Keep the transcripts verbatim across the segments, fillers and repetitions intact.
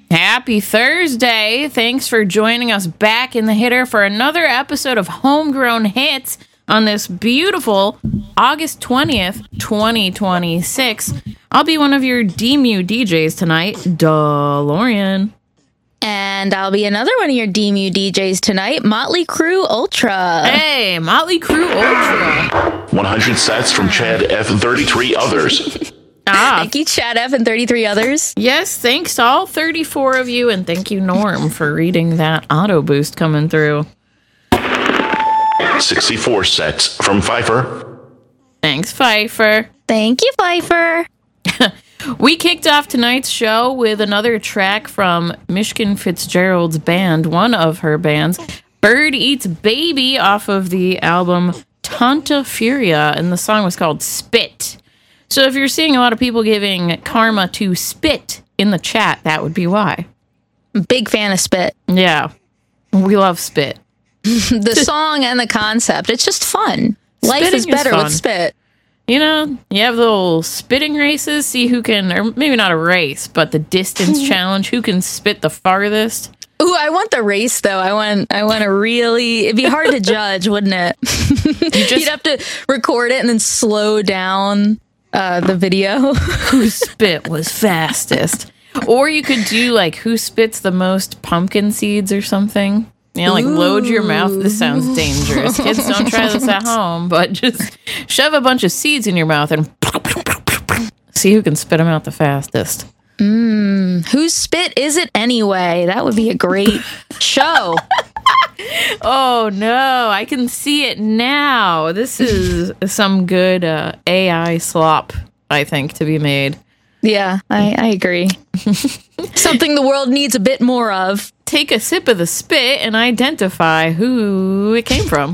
Happy Thursday. Thanks for joining us back in the hitter for another episode of Homegrown Hits on this beautiful August twentieth, twenty twenty-six. I'll be one of your D M U D Js tonight, DeLorean. And I'll be another one of your D M U D Js tonight, Motley Crue Ultra. Hey, Motley Crue Ultra. one hundred sets from Chad F and thirty-three others. Ah. Thank you, Chad F and thirty-three others. Yes, thanks to all thirty-four of you, and thank you, Norm, for reading that auto boost coming through. sixty-four sets from Pfeiffer. Thanks, Pfeiffer. Thank you, Pfeiffer. We kicked off tonight's show with another track from Michigan Fitzgerald's band, one of her bands, Bird Eats Baby, off of the album Tanta Furia, and the song was called Spit. So if you're seeing a lot of people giving karma to Spit in the chat, that would be why. Big fan of Spit. Yeah, we love Spit. The song and the concept, it's just fun. Life Spitting is better is fun. with Spit. You know, you have the little spitting races, see who can, or maybe not a race, but the distance challenge, who can spit the farthest. Ooh, I want the race though. I want I want to really, it'd be hard to judge, wouldn't it? You just- You'd have to record it and then slow down uh, the video. Who spit was fastest. Or you could do like who spits the most pumpkin seeds or something. You know, like Ooh. Load your mouth. This sounds dangerous. Kids, don't try this at home, but just shove a bunch of seeds in your mouth and see who can spit them out the fastest. Mm, whose spit is it anyway? That would be a great show. Oh no, I can see it now. This is some good uh, A I slop, I think, to be made. Yeah, I, I agree. Something the world needs a bit more of. Take a sip of the spit and identify who it came from.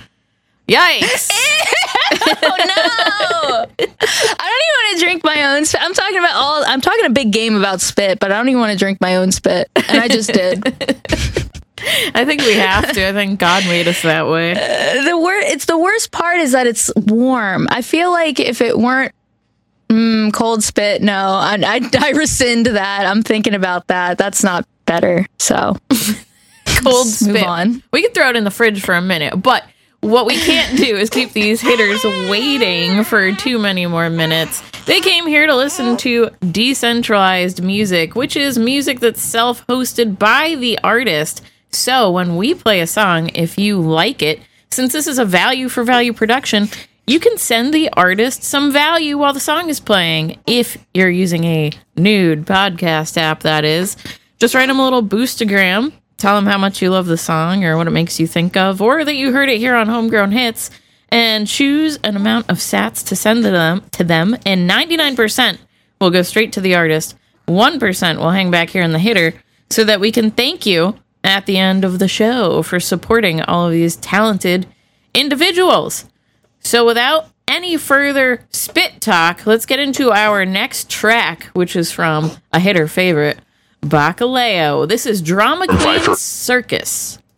Yikes! Oh no! I don't even want to drink my own spit. I'm talking about all. I'm talking a big game about spit, but I don't even want to drink my own spit, and I just did. I think we have to. I think God made us that way. Uh, the wor- It's the worst part is that it's warm. I feel like if it weren't mm, cold spit, no, I, I I rescind that. I'm thinking about that. That's not better. So cold Let's spit. Move on. We can throw it in the fridge for a minute, but what we can't do is keep these hitters waiting for too many more minutes. They came here to listen to decentralized music, which is music that's self-hosted by the artist. So when we play a song, if you like it, since this is a value for value production, you can send the artist some value while the song is playing. If you're using a nude podcast app, that is. Just write them a little boostagram. Tell them how much you love the song or what it makes you think of, or that you heard it here on Homegrown Hits, and choose an amount of sats to send to them, to them, and ninety-nine percent will go straight to the artist. one percent will hang back here in the hitter so that we can thank you at the end of the show for supporting all of these talented individuals. So without any further spit talk, let's get into our next track, which is from a hitter favorite, Bacalao. This is Drama Queen Pfeiffer. Circus.